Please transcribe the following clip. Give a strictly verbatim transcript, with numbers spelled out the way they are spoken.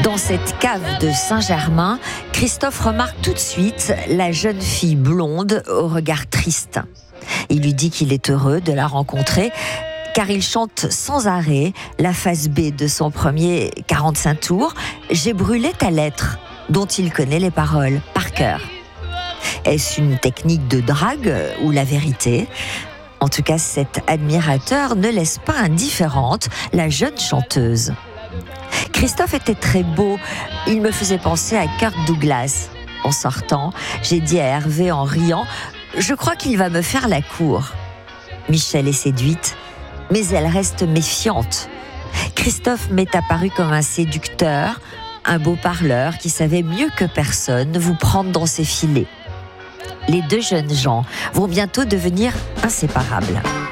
Dans cette cave de Saint-Germain, Christophe remarque tout de suite la jeune fille blonde au regard triste. Il lui dit qu'il est heureux de la rencontrer car il chante sans arrêt la phase B de son premier quarante-cinq tours « J'ai brûlé ta lettre » dont il connaît les paroles par cœur. Est-ce une technique de drague ou la vérité ? En tout cas, cet admirateur ne laisse pas indifférente la jeune chanteuse. Christophe était très beau, il me faisait penser à Kirk Douglas. En sortant, j'ai dit à Hervé en riant « Je crois qu'il va me faire la cour ». Michel est séduite, mais elle reste méfiante. Christophe m'est apparu comme un séducteur, un beau parleur qui savait mieux que personne vous prendre dans ses filets. Les deux jeunes gens vont bientôt devenir inséparables.